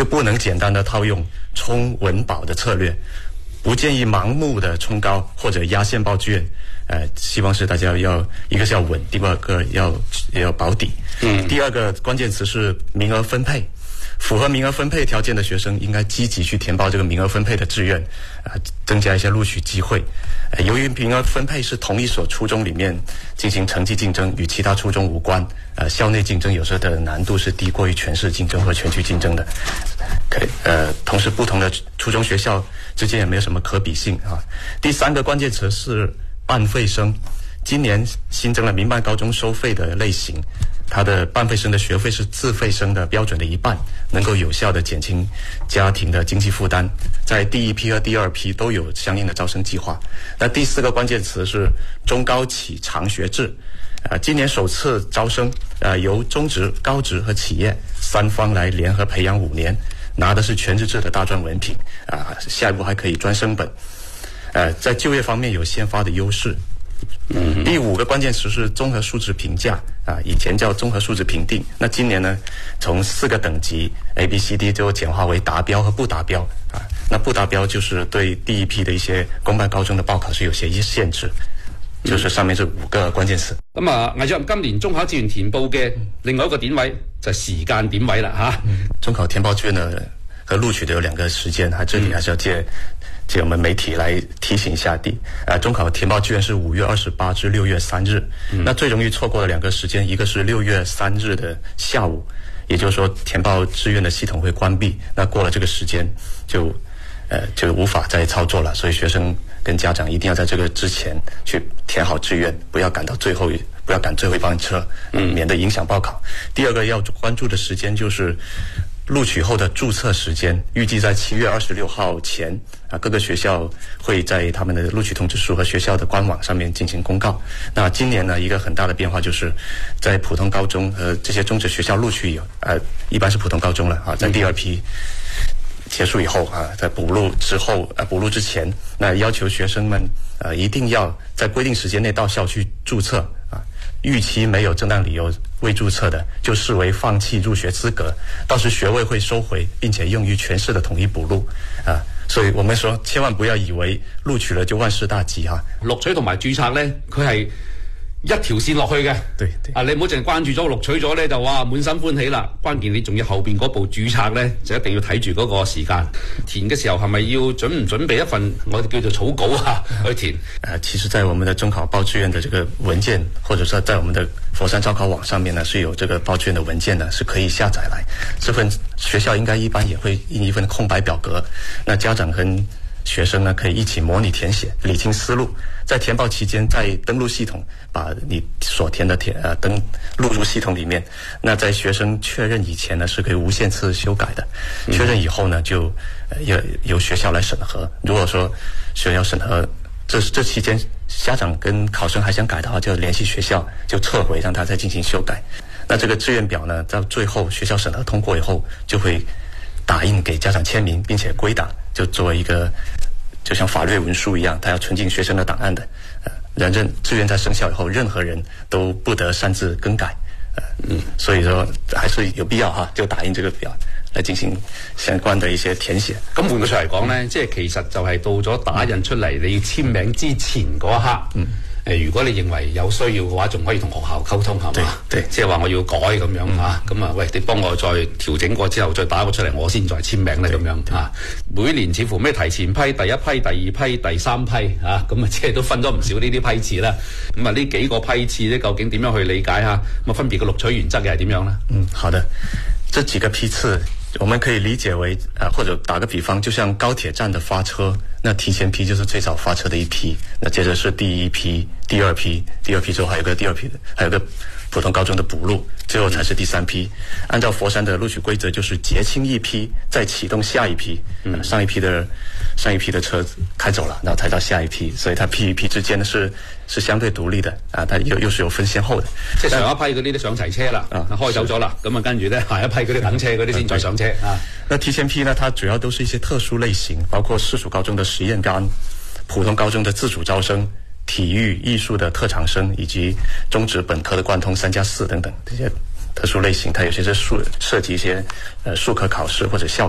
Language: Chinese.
不能简单的套用冲稳保的策略，不建议盲目的冲高或者压线报志愿。希望是大家要一个是要稳，第二个要保底。第二个关键词是名额分配。符合名额分配条件的学生应该积极去填报这个名额分配的志愿，增加一些录取机会。由于名额分配是同一所初中里面进行成绩竞争，与其他初中无关，校内竞争有时候的难度是低过于全市竞争和全区竞争的。同时不同的初中学校之间也没有什么可比性啊。第三个关键词是半费生。今年新增了民办高中收费的类型，它的半费生的学费是自费生的标准的一半，能够有效的减轻家庭的经济负担。在第一批和第二批都有相应的招生计划。那第四个关键词是中高企长学制。今年首次招生，由中职、高职和企业三方来联合培养5年，拿的是全日制的大专文凭，下一步还可以专升本。在就业方面有先发的优势。第5个关键词是综合素质评价，以前叫综合素质评定，那今年呢，从4个等级 A、B、C、D 就简化为达標和不達標。那不達標就是對第一批的一些公辦高中的報考是有些限制，就是上面這5個關鍵詞。 咁啊，魏主任，今年中考志願填報嘅另外一個點位就係時間點位啦嚇。 中考填報志願呢和錄取的有2個時間，這裡還是要借我們媒體來提醒一下中考填報志願是5月28至6月3日。那最容易錯過的2個時間，一個是6月3日的下午，也就是說填報志願的系統會關閉，那過了這個時間就無法再操作了，所以學生跟家長一定要在這個之前去填好志願，不要趕最後一班車，免得影響報考。第二個要關注的時間就是錄取後的註冊時間，預計在7月26號前，各個學校會在他們的錄取通知書和學校的官網上面進行公告。那今年呢，一個很大的變化就是在普通高中和這些中職學校錄取一般是普通高中了在第2批結束以後在補錄之後補錄之前，那要求學生們一定要在規定時間內到校去註冊逾期沒有正當理由未註冊的，就視為放棄入學資格，到時學位會收回，並且用於全市的統一補錄所以我們說千萬不要以為錄取了就萬事大吉錄取同埋註冊呢，佢係一條線落去嘅， 對你唔好淨係關注咗錄取咗咧就哇滿心歡喜啦，關鍵你仲要後邊嗰步註冊咧，就一定要睇住嗰個時間。填嘅時候係咪要準唔準備一份我哋叫做草稿去填？ 其實在我們的中考報志願的這個文件，或者說在我們的佛山招考網上面呢，是有這個報志願的文件呢，是可以下載來。這份學校應該一般也會印一份空白表格，那家長和學生呢可以一起模擬填寫，理清思路。在填報期間，在登錄系統把你所填的錄入系統裡面。那在學生確認以前呢，是可以無限次修改的。確認以後呢，就由學校來審核。如果說學校審核這期間家長跟考生還想改的話，就聯繫學校，就撤回，讓他再進行修改。那這個志願表呢，到最後學校審核通過以後，就會打印給家長簽名，並且歸檔，就作為一個就像法律文書一樣，它要存進學生的檔案的。志願在生效以後，任何人都不得擅自更改。所以說還是有必要就打印這個表來進行相關的一些填寫。 咁換句說嚟講呢，即係其實就係到咗打印出嚟你要簽名之前嗰一刻。如果你認為有需要嘅話，仲可以同學校溝通係嘛？ 對， 即係話我要改咁樣咁喂，你幫我再調整過之後，再打個出嚟，我先再簽名咧咁樣每年似乎咩提前批、第一批、第二批、第三批咁即係都分咗唔少呢啲批次啦。咁呢幾個批次咧，究竟點樣去理解分別嘅錄取原則嘅係點樣呢？ 好的，這幾個批次我們可以理解為或者打個比方，就像高鐵站的發車，那提前批就是最早發車的一批，那接着是第一批、第二批之後還有個第二批的，還有個普通高中的補錄，最後才是第3批。按照佛山的錄取規則，就是結清一批，再啟動下一批。上一批的車開走了，然後才到下一批，所以它批與批之間呢是相對獨立的它又是有分先後的。 即係上一批嗰啲都上齊車啦，開走咗啦，咁跟住呢下一批嗰啲等車嗰啲先再上車那提前批呢，它主要都是一些特殊類型，包括市屬高中的實驗班、普通高中的自主招生、體育藝術的特長生，以及中職本科的貫通3+4等等這些特殊類型，它有些是涉及一些術科考試或者校